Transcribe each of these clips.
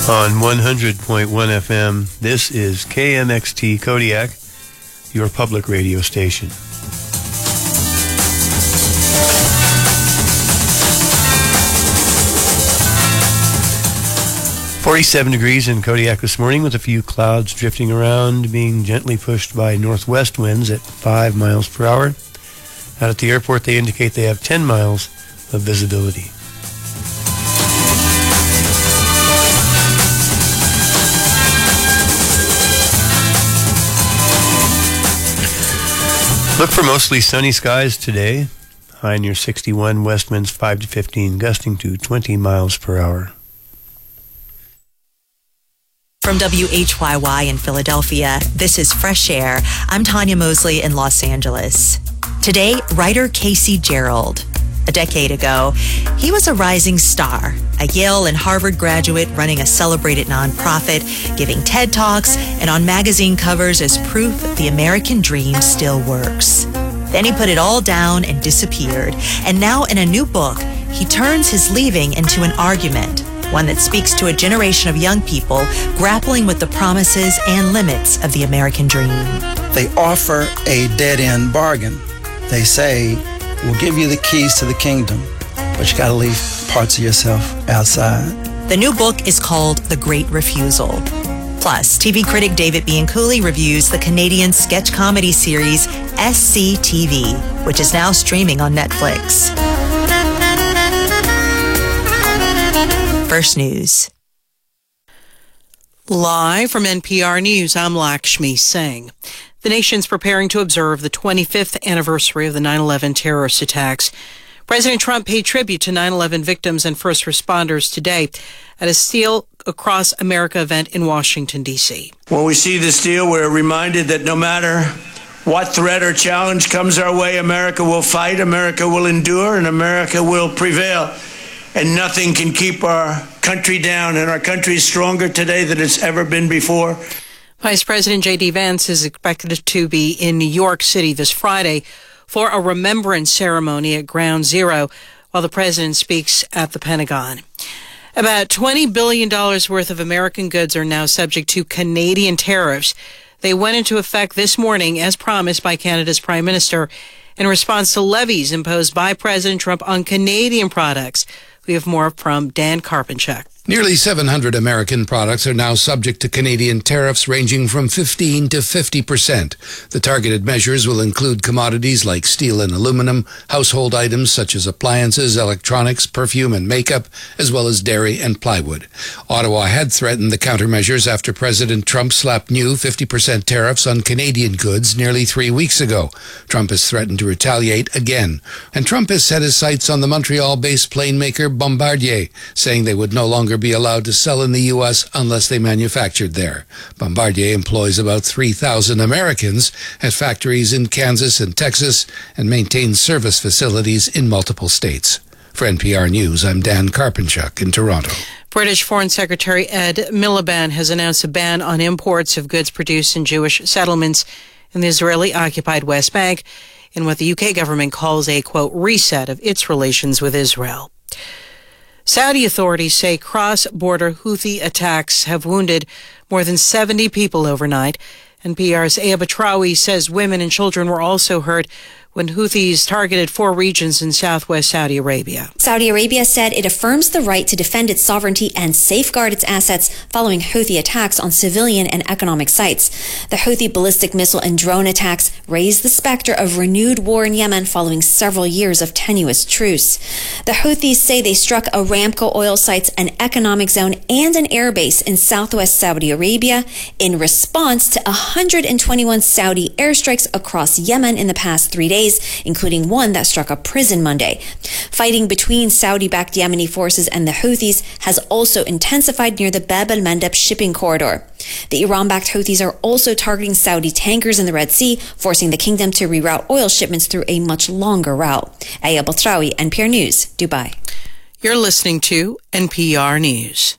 On 100.1 FM, this is KMXT Kodiak, your public radio station. .47 degrees in Kodiak this morning with a few clouds drifting around, being gently pushed by northwest winds at 5 miles per hour. Out at the airport, they indicate they have 10 miles of visibility. Look for mostly sunny skies today. High near 61, west winds 5 to 15, gusting to 20 miles per hour. From WHYY in Philadelphia, this is Fresh Air. I'm Tanya Mosley in Los Angeles. Today, writer Casey Gerald. A decade ago, he was a rising star, a Yale and Harvard graduate running a celebrated nonprofit, giving TED Talks, and on magazine covers as proof the American dream still works. Then he put it all down and disappeared. And now in a new book, he turns his leaving into an argument, one that speaks to a generation of young people grappling with the promises and limits of the American dream. They offer a dead-end bargain. They say, we'll give you the keys to the kingdom, but you got to leave parts of yourself outside. The new book is called The Great Refusal. Plus, TV critic David Bianculli reviews the Canadian sketch comedy series SCTV, which is now streaming on Netflix. First News. Live from NPR News, I'm Lakshmi Singh. The nation's preparing to observe the 25th anniversary of the 9/11 terrorist attacks. President Trump paid tribute to 9/11 victims and first responders today at a Steel Across America event in Washington, D.C. When we see this deal, we're reminded that no matter what threat or challenge comes our way, America will fight, America will endure, and America will prevail. And nothing can keep our country down, and our country is stronger today than it's ever been before. Vice President J.D. Vance is expected to be in New York City this Friday for a remembrance ceremony at Ground Zero while the president speaks at the Pentagon. About $20 billion worth of American goods are now subject to Canadian tariffs. They went into effect this morning, as promised by Canada's Prime Minister, in response to levies imposed by President Trump on Canadian products. We have more from Dan Karpenchuk. Nearly 700 American products are now subject to Canadian tariffs ranging from 15 to 50%. The targeted measures will include commodities like steel and aluminum, household items such as appliances, electronics, perfume and makeup, as well as dairy and plywood. Ottawa had threatened the countermeasures after President Trump slapped new 50% tariffs on Canadian goods nearly 3 weeks ago. Trump has threatened to retaliate again. And Trump has set his sights on the Montreal-based plane maker Bombardier, saying they would no longer be allowed to sell in the U.S. unless they manufactured there. Bombardier employs about 3,000 Americans at factories in Kansas and Texas and maintains service facilities in multiple states. For NPR News, I'm Dan Karpenchuk in Toronto. British Foreign Secretary Ed Miliband has announced a ban on imports of goods produced in Jewish settlements in the Israeli-occupied West Bank in what the UK government calls a, quote, reset of its relations with Israel. Saudi authorities say cross-border Houthi attacks have wounded more than 70 people overnight. NPR's Aya Batrawi says women and children were also hurt when Houthis targeted 4 regions in southwest Saudi Arabia. Saudi Arabia said it affirms the right to defend its sovereignty and safeguard its assets following Houthi attacks on civilian and economic sites. The Houthi ballistic missile and drone attacks raised the specter of renewed war in Yemen following several years of tenuous truce. The Houthis say they struck Aramco oil sites, an economic zone, and an airbase in southwest Saudi Arabia in response to 121 Saudi airstrikes across Yemen in the past 3 days, including one that struck a prison Monday. Fighting between Saudi-backed Yemeni forces and the Houthis has also intensified near the Bab el-Mandeb shipping corridor. The Iran-backed Houthis are also targeting Saudi tankers in the Red Sea, forcing the kingdom to reroute oil shipments through a much longer route. Aya Batrawi, NPR News, Dubai. You're listening to NPR News.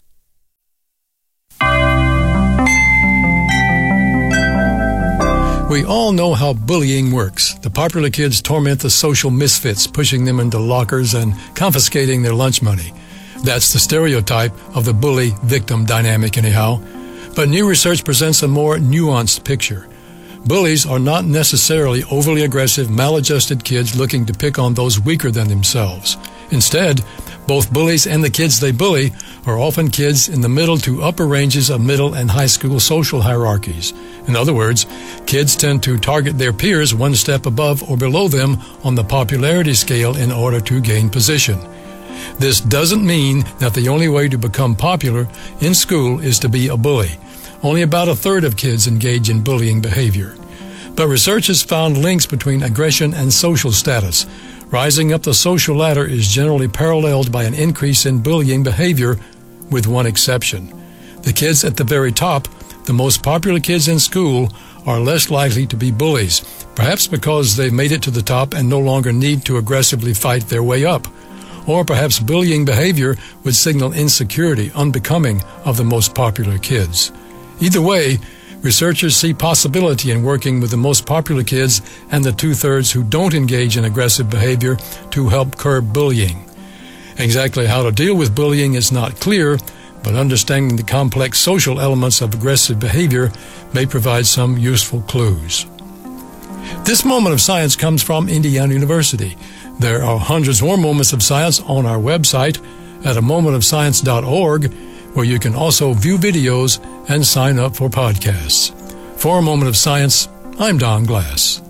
We all know how bullying works. The popular kids torment the social misfits, pushing them into lockers and confiscating their lunch money. That's the stereotype of the bully-victim dynamic anyhow. But new research presents a more nuanced picture. Bullies are not necessarily overly aggressive, maladjusted kids looking to pick on those weaker than themselves. Instead, both bullies and the kids they bully are often kids in the middle to upper ranges of middle and high school social hierarchies. In other words, kids tend to target their peers one step above or below them on the popularity scale in order to gain position. This doesn't mean that the only way to become popular in school is to be a bully. Only about a third of kids engage in bullying behavior. But research has found links between aggression and social status. Rising up the social ladder is generally paralleled by an increase in bullying behavior, with one exception. The kids at the very top, the most popular kids in school, are less likely to be bullies, perhaps because they've made it to the top and no longer need to aggressively fight their way up. Or perhaps bullying behavior would signal insecurity unbecoming of the most popular kids. Either way, researchers see possibility in working with the most popular kids and the two-thirds who don't engage in aggressive behavior to help curb bullying. Exactly how to deal with bullying is not clear, but understanding the complex social elements of aggressive behavior may provide some useful clues. This moment of science comes from Indiana University. There are hundreds more moments of science on our website at amomentofscience.org, where you can also view videos and sign up for podcasts. For A Moment of Science, I'm Don Glass.